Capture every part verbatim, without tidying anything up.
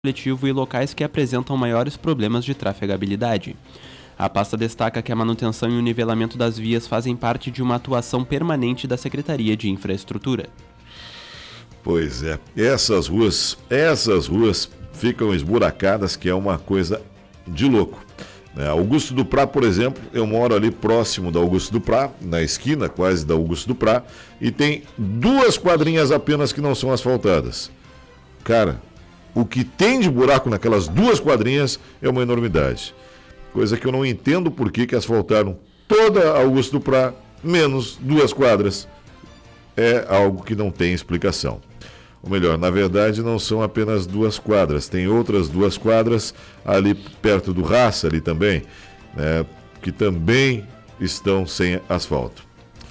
coletivo e locais que apresentam maiores problemas de trafegabilidade. A pasta destaca que a manutenção e o nivelamento das vias fazem parte de uma atuação permanente da Secretaria de Infraestrutura. Pois é, essas ruas, essas ruas ficam esburacadas, que é uma coisa de louco. É, Augusto do Prá, por exemplo, eu moro ali próximo da Augusto do Prá, na esquina quase da Augusto do Prá, e tem duas quadrinhas apenas que não são asfaltadas. Cara, o que tem de buraco naquelas duas quadrinhas é uma enormidade. Coisa que eu não entendo por que que asfaltaram toda a Augusto do Prá, menos duas quadras. É algo que não tem explicação. Ou melhor, na verdade não são apenas duas quadras, tem outras duas quadras ali perto do Raça, ali também, né, que também estão sem asfalto.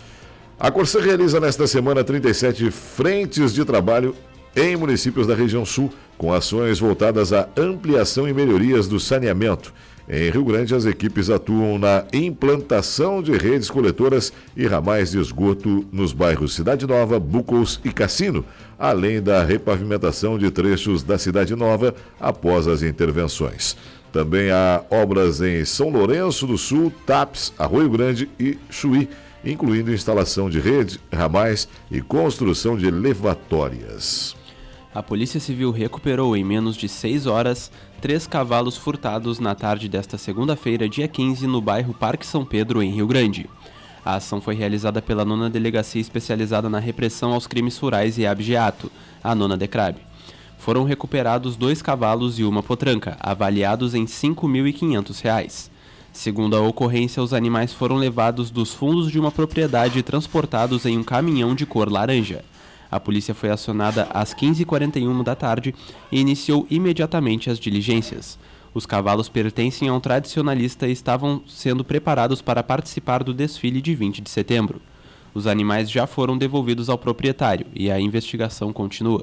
A Corsã realiza nesta semana trinta e sete frentes de trabalho em municípios da região sul, com ações voltadas à ampliação e melhorias do saneamento. Em Rio Grande, as equipes atuam na implantação de redes coletoras e ramais de esgoto nos bairros Cidade Nova, Bucos e Cassino, além da repavimentação de trechos da Cidade Nova após as intervenções. Também há obras em São Lourenço do Sul, Tapes, Arroio Grande e Chuí, incluindo instalação de rede, ramais e construção de elevatórias. A Polícia Civil recuperou em menos de seis horas três cavalos furtados na tarde desta segunda-feira, dia quinze, no bairro Parque São Pedro, em Rio Grande. A ação foi realizada pela nona Delegacia Especializada na Repressão aos Crimes Rurais e Abigeato, a nona DECRAB. Foram recuperados dois cavalos e uma potranca, avaliados em cinco mil e quinhentos reais. Segundo a ocorrência, os animais foram levados dos fundos de uma propriedade e transportados em um caminhão de cor laranja. A polícia foi acionada às quinze e quarenta e uma da tarde e iniciou imediatamente as diligências. Os cavalos pertencem a um tradicionalista e estavam sendo preparados para participar do desfile de vinte de setembro. Os animais já foram devolvidos ao proprietário e a investigação continua.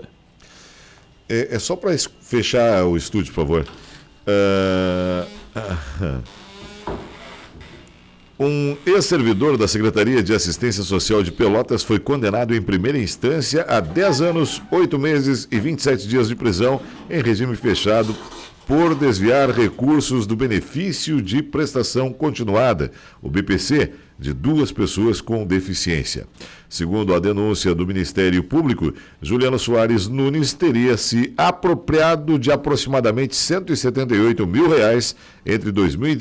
É, é só para fechar o estúdio, por favor. Uh... Um ex-servidor da Secretaria de Assistência Social de Pelotas foi condenado em primeira instância a dez anos, oito meses e vinte e sete dias de prisão em regime fechado por desviar recursos do benefício de prestação continuada, o B P C, de duas pessoas com deficiência. Segundo a denúncia do Ministério Público, Juliano Soares Nunes teria se apropriado de aproximadamente cento e setenta e oito mil reais entre dois mil e